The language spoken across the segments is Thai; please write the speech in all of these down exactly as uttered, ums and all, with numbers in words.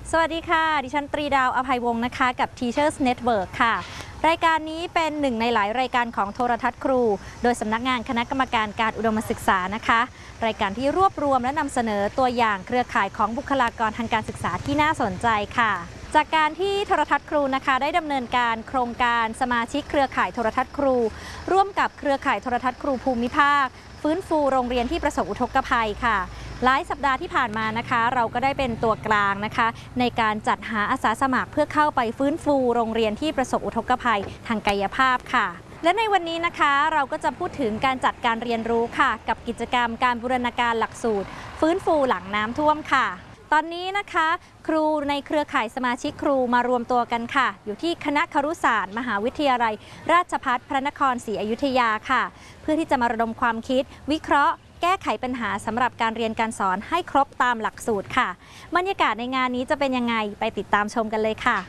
สวัสดีค่ะดิฉันตรีดาวอภัยวงศ์นะคะกับ Teachers Network ค่ะรายการนี้เป็นหนึ่งในหลายรายการของโทรทัศน์ครูโดยสำนักงานคณะกรรมการการอุดมศึกษานะคะรายการที่รวบรวมและนำเสนอตัวอย่างเครือข่ายของบุคลากรทางการศึกษาที่น่าสนใจค่ะจากการที่โทรทัศน์ครูนะคะได้ดำเนินการโครงการสมาชิกเครือข่ายโทรทัศน์ครูร่วมกับเครือข่ายโทรทัศน์ครูภูมิภาคฟื้นฟูโรงเรียนที่ประสบอุทกภัยค่ะหลายสัปดาห์ที่ผ่านมานะคะเราก็ได้เป็นตัวกลางนะคะในการจัดหาอาสาสมัครเพื่อเข้าไปฟื้นฟูโรงเรียนที่ประสบอุทกภัยทางกายภาพค่ะและในวันนี้นะคะเราก็จะพูดถึงการจัดการเรียนรู้ค่ะกับกิจกรรมการบูรณาการหลักสูตรฟื้นฟูหลังน้ำท่วมค่ะตอนนี้นะคะครูในเครือข่ายสมาชิกครูมารวมตัวกันค่ะอยู่ที่คณะครุศาสตร์มหาวิทยาลัยราชภัฏพระนครศรีอยุธยาค่ะเพื่อที่จะมาระดมความคิดวิเคราะห์แก้ไขปัญหาสำหรับการเรียนการสอนให้ครบตามหลักสูตรค่ะบรรยากาศในงานนี้จะเป็นยังไงไปติดตามชมกันเลยค่ะ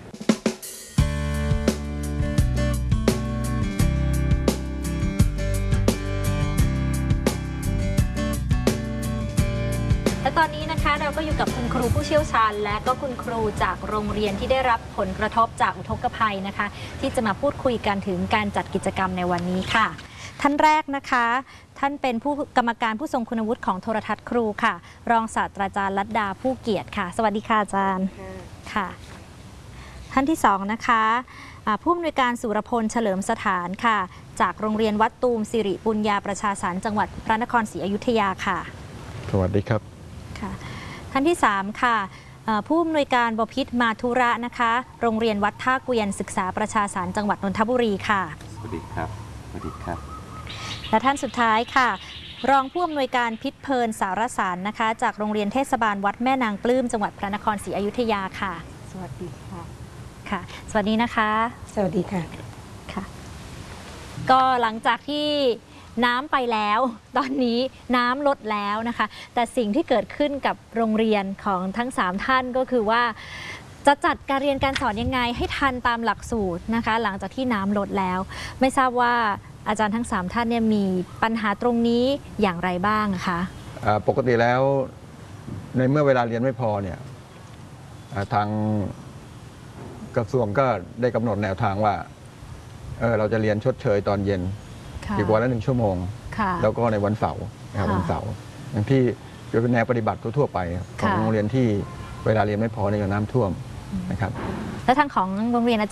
และตอนนี้นะคะเราก็อยู่กับคุณครูผู้เชี่ยวชาญและก็คุณครูจากโรงเรียนที่ได้รับผลกระทบจากอุทกภัยนะคะที่จะมาพูดคุยกันถึงการจัดกิจกรรมในวันนี้ค่ะท่านแรกนะคะท่านเป็นผู้กรรมการผู้ทรงคุณวุฒิของโทรทัศน์ครูค่ะรองศาสตราจารย์ลัดดาผู้เกียรติค่ะสวัสดีค่ะอาจารย์ค่ะท่านที่สองนะคะผู้อำนวยการสุรพลเฉลิมสถานค่ะจากโรงเรียนวัดตูมสิริปุญญาประชาสรรค์จังหวัดพระนครศรีอยุธยาค่ะสวัสดีครับค่ะท่านที่สามค่ะผู้อำนวยการบพิตรมาธุระนะคะโรงเรียนวัดท่าเกวียนศึกษาประชาสรรค์จังหวัดนนทบุรีค่ะสวัสดีครับสวัสดีครับและท่านสุดท้ายค่ะรองผู้อำนวยการพิษเพลินสารสารนะคะจากโรงเรียนเทศบาลวัดแม่นางปลื้มจังหวัดพระนครศรีอยุธยาค่ะสวัสดีค่ะค่ะสวัสดีนะคะสวัสดีค่ะค่ะก็หลังจากที่น้ำไปแล้วตอนนี้น้ำลดแล้วนะคะแต่สิ่งที่เกิดขึ้นกับโรงเรียนของทั้งสามท่านก็คือว่าจะจัดการเรียนการสอนยังไงให้ทันตามหลักสูตรนะคะหลังจากที่น้ำลดแล้วไม่ทราบว่าอาจารย์ทั้งสามท่านเนี่ยมีปัญหาตรงนี้อย่างไรบ้างคะปกติแล้วในเมื่อเวลาเรียนไม่พอเนี่ยทางกระทรวงก็ได้กำหนดแนวทางว่าเออเราจะเรียนชดเชยตอนเย็นอีกวันละหนึ่งชั่วโมงแล้วก็ในวันเสาร์นะครับวันเสาร์อย่างที่เป็นแนวปฏิบัติทั่วไปของโรงเรียนที่เวลาเรียนไม่พอในน้ำท่วมนะครับแล้วทางของโรงเรียนอาจารย์